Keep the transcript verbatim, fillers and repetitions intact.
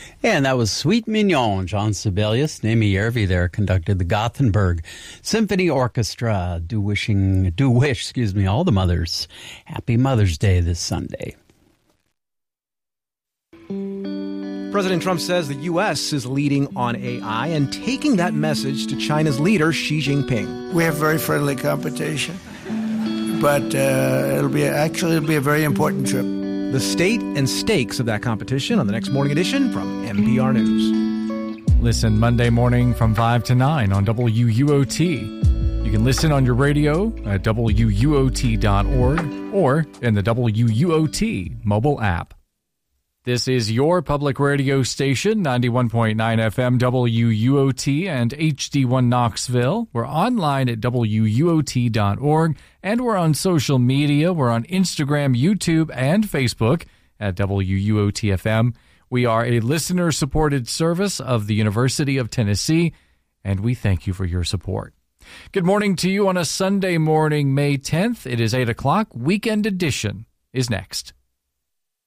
And that was Sweet Mignon. John Sibelius, Naomi Järvi there conducted the Gothenburg Symphony Orchestra. Do wishing, do wish, excuse me, all the mothers happy Mother's Day this Sunday. President Trump says the U S is leading on A I and taking that message to China's leader, Xi Jinping. We have very friendly competition, but uh, it'll be actually it'll be a very important trip. The state and stakes of that competition on the next Morning Edition from N P R News. Listen Monday morning from five to nine on W U O T. You can listen on your radio at W U O T dot org or in the W U O T mobile app. This is your public radio station, ninety-one point nine F M W U O T and H D one Knoxville. We're online at W U O T dot org, and we're on social media. We're on Instagram, YouTube, and Facebook at W U O T F M. We are a listener-supported service of the University of Tennessee, and we thank you for your support. Good morning to you on a Sunday morning, May tenth. It is eight o'clock. Weekend Edition is next.